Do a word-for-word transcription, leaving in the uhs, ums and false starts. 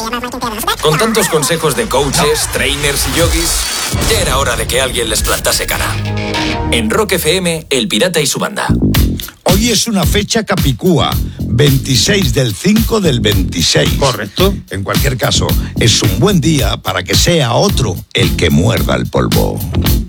Con tantos consejos de coaches, trainers y yogis, ya era hora de que alguien les plantase cara. En Rock F M, El Pirata y su banda. Hoy es una fecha capicúa, veintiséis del cinco del veintiséis. Correcto. En cualquier caso, es un buen día para que sea otro el que muerda el polvo.